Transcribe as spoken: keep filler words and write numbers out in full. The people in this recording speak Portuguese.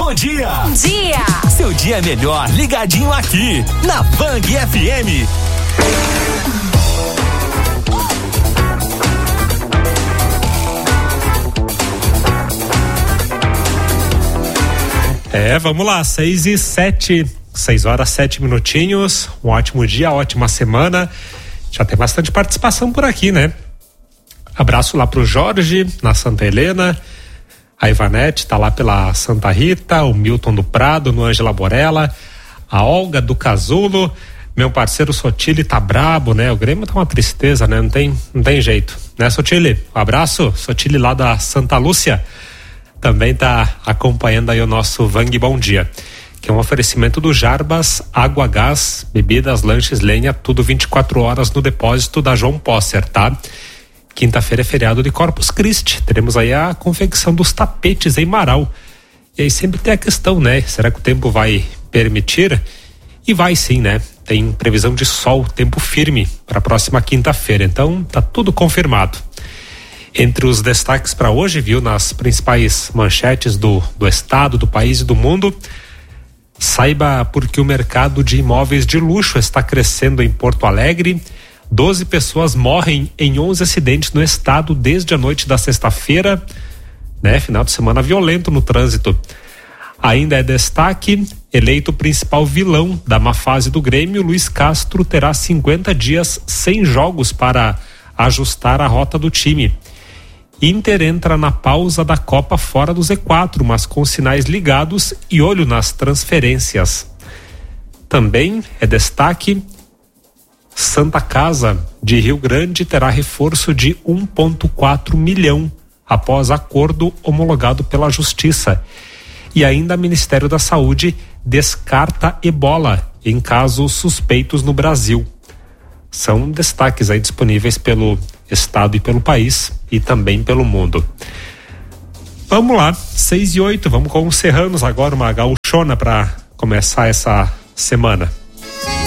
Bom dia! Bom dia! Seu dia é melhor ligadinho aqui, na Bang F M. É, vamos lá, seis e sete, seis horas, sete minutinhos, um ótimo dia, ótima semana, já tem bastante participação por aqui, né? Abraço lá pro Jorge, na Santa Helena, a Ivanete tá lá pela Santa Rita, o Milton do Prado, no Ângela Borella, a Olga do Casulo, meu parceiro Sotile tá brabo, né? O Grêmio tá uma tristeza, né? Não tem, não tem jeito, né, Sotile? Um abraço, Sotile lá da Santa Lúcia. Também tá acompanhando aí o nosso Vang Bom Dia, que é um oferecimento do Jarbas, água, gás, bebidas, lanches, lenha, tudo vinte e quatro horas no depósito da João Posser, tá? Quinta-feira é feriado de Corpus Christi, teremos aí a confecção dos tapetes em Marau. E aí sempre tem a questão, né? Será que o tempo vai permitir? E vai sim, né? Tem previsão de sol, tempo firme para a próxima quinta-feira, então tá tudo confirmado. Entre os destaques para hoje, viu, nas principais manchetes do, do estado, do país e do mundo, saiba por que o mercado de imóveis de luxo está crescendo em Porto Alegre. doze pessoas morrem em onze acidentes no estado desde a noite da sexta-feira, né? Final de semana violento no trânsito. Ainda é destaque, eleito principal vilão da má fase do Grêmio, Luiz Castro terá cinquenta dias sem jogos para ajustar a rota do time. Inter entra na pausa da Copa fora do Z quatro, mas com sinais ligados e olho nas transferências. Também é destaque, Santa Casa de Rio Grande terá reforço de um vírgula quatro milhão após acordo homologado pela Justiça. E ainda o Ministério da Saúde descarta ebola em casos suspeitos no Brasil. São destaques aí disponíveis pelo estado e pelo país e também pelo mundo. Vamos lá, seis e oito, vamos com os serranos agora, uma gauchona para começar essa semana.